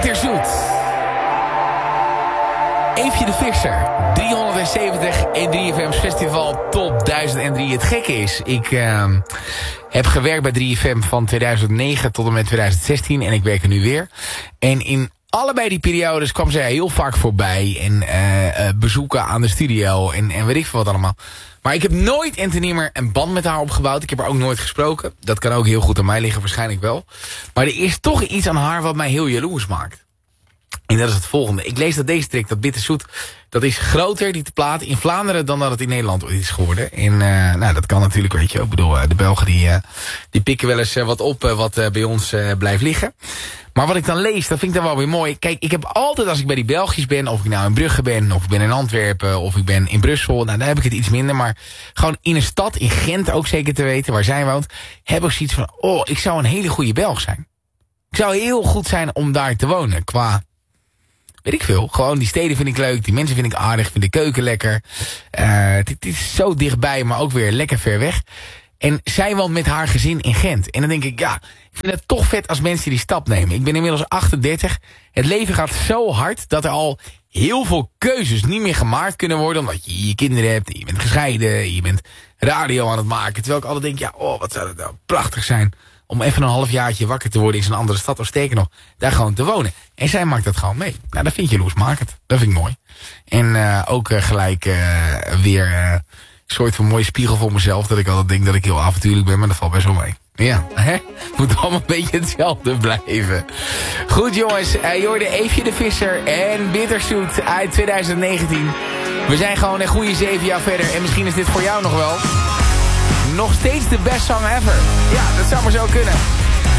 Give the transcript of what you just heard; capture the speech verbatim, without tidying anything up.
Bitterzoet. Eefje de Visser. driehonderdzeventig in drie F M's Festival Top duizend drie. Het gekke is, ik uh, heb gewerkt bij drie F M van tweeduizend negen tot en met tweeduizend zestien. En ik werk er nu weer. En in allebei die periodes kwam zij heel vaak voorbij. En uh, uh, bezoeken aan de studio. En, en weet ik veel wat allemaal. Maar ik heb nooit en ten nimmer een band met haar opgebouwd. Ik heb haar ook nooit gesproken. Dat kan ook heel goed aan mij liggen, waarschijnlijk wel. Maar er is toch iets aan haar wat mij heel jaloers maakt. En dat is het volgende. Ik lees dat deze track, dat Bitterzoet, dat is groter, die te plaat, in Vlaanderen dan dat het in Nederland ooit is geworden. En uh, nou, dat kan natuurlijk, weet je. Ik bedoel, uh, de Belgen die, uh, die pikken wel eens uh, wat op uh, wat uh, bij ons uh, blijft liggen. Maar wat ik dan lees, dat vind ik dan wel weer mooi. Kijk, ik heb altijd, als ik bij die Belgisch ben, of ik nou in Brugge ben, of ik ben in Antwerpen, of ik ben in Brussel, nou, daar heb ik het iets minder. Maar gewoon in een stad, in Gent ook zeker te weten, waar zij woont, heb ik zoiets van, oh, ik zou een hele goede Belg zijn. Ik zou heel goed zijn om daar te wonen, qua... Weet ik veel. Gewoon die steden vind ik leuk. Die mensen vind ik aardig. Vind de keuken lekker. Uh, het, het is zo dichtbij, maar ook weer lekker ver weg. En zij woont met haar gezin in Gent. En dan denk ik, ja, ik vind het toch vet als mensen die stap nemen. Ik ben inmiddels achtendertig. Het leven gaat zo hard dat er al heel veel keuzes niet meer gemaakt kunnen worden. Omdat je je kinderen hebt. Je bent gescheiden. Je bent radio aan het maken. Terwijl ik altijd denk, ja, oh, wat zou dat nou prachtig zijn. Om even een halfjaartje wakker te worden in zo'n andere stad. Of sterker nog, daar gewoon te wonen. En zij maakt dat gewoon mee. Nou, dat vind je jaloersmakend. Dat vind ik mooi. En uh, ook uh, gelijk uh, weer uh, een soort van mooie spiegel voor mezelf. Dat ik altijd denk dat ik heel avontuurlijk ben. Maar dat valt best wel mee. Ja, hè? Moet allemaal een beetje hetzelfde blijven. Goed jongens, uh, je hoorde Eefje de Visser en Bitterzoet uit twintig negentien. We zijn gewoon een goede zeven jaar verder. En misschien is dit voor jou nog wel... nog steeds de best song ever. Ja, dat zou maar zo kunnen.